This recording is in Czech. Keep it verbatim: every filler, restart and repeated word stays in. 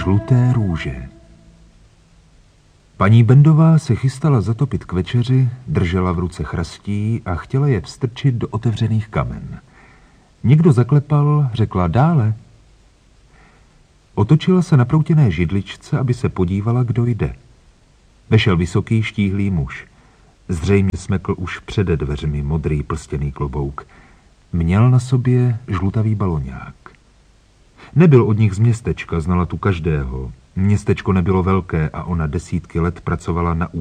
Žluté růže. Paní Bendová se chystala zatopit k večeři, držela v ruce chrastí a chtěla je vstrčit do otevřených kamen. Někdo zaklepal, řekla dále. Otočila se na proutěné židličce, aby se podívala, kdo jde. Vešel vysoký, štíhlý muž. Zřejmě smekl už přede dveřmi modrý plstěný klobouk. Měl na sobě žlutavý baloňák. Nebyl od nich z městečka, znala tu každého. Městečko nebylo velké a ona desítky let pracovala na